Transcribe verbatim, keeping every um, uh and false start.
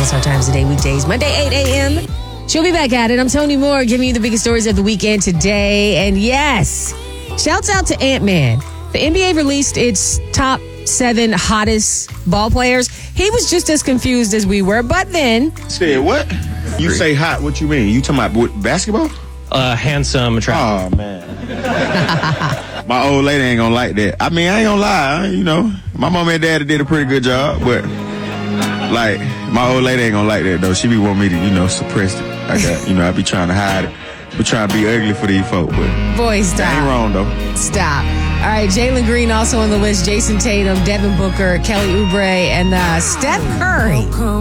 It's Our Times Today, weekdays, Monday, eight a.m. She'll be back at it. I'm Tony Moore, giving you the biggest stories of the weekend today. And yes, shouts out to Ant-Man. The N B A released its top seven hottest ball players. He was just as confused as we were, but then... Said what? You say hot, what you mean? You talking about what, basketball? Uh, handsome, attractive. Oh, man. My old lady ain't gonna like that. I mean, I ain't gonna lie, you know. My mom and daddy did a pretty good job, but, like, my old lady ain't gonna like that, though. She be wanting me to, you know, suppress it. I got, you know, I be trying to hide it. Be trying to be ugly for these folk, but... Boy, stop. That ain't wrong, though. Stop. All right, Jalen Green also on the list. Jason Tatum, Devin Booker, Kelly Oubre, and uh, Steph Curry.